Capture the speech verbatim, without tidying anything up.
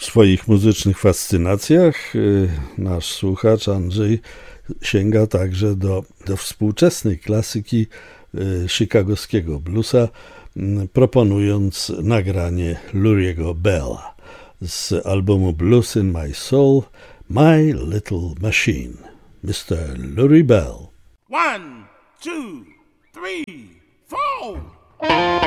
swoich muzycznych fascynacjach nasz słuchacz Andrzej sięga także do, do współczesnej klasyki chicagowskiego bluesa, proponując nagranie Luriego Bella z albumu Blues in My Soul, My Little Machine. mister Lurie Bell. One, two, three, four.